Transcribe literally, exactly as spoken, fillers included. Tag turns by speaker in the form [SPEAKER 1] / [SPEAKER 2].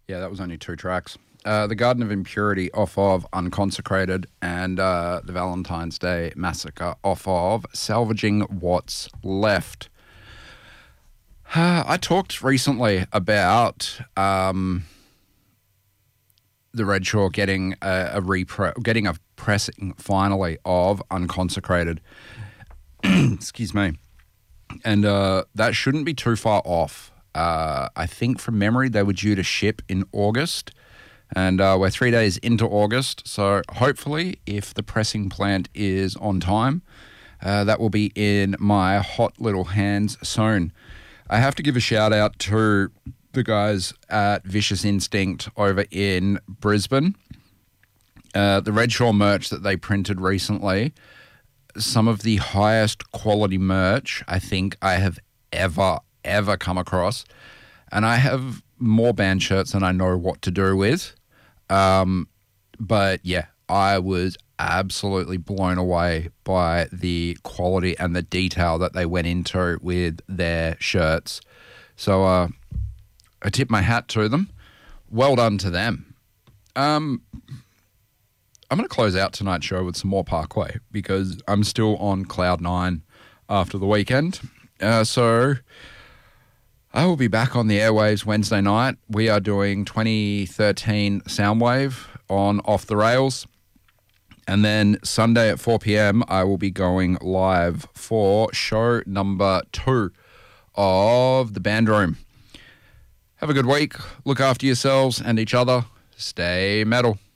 [SPEAKER 1] Yeah, that was only two tracks. Uh, the Garden of Impurity off of Unconsecrated, and uh, the Valentine's Day Massacre off of Salvaging What's Left. Uh, I talked recently about um, the Redshaw getting a, a repre- getting a pressing finally of Unconsecrated. Excuse me. And uh, that shouldn't be too far off. Uh, I think from memory they were due to ship in August. And uh, we're three days into August, so hopefully if the pressing plant is on time, uh, that will be in my hot little hands soon. I have to give a shout out to the guys at Vicious Instinct over in Brisbane. Uh, the Redshaw merch that they printed recently, some of the highest quality merch I think I have ever, ever come across. And I have more band shirts than I know what to do with. Um, but yeah, I was absolutely blown away by the quality and the detail that they went into with their shirts. So uh, I tip my hat to them. Well done to them. Um, I'm going to close out tonight's show with some more Parkway because I'm still on cloud nine after the weekend. Uh, so I will be back on the airwaves Wednesday night. We are doing twenty thirteen Soundwave on Off the Rails. And then Sunday at four p.m, I will be going live for show number two of the Band Room. Have a good week. Look after yourselves and each other. Stay metal.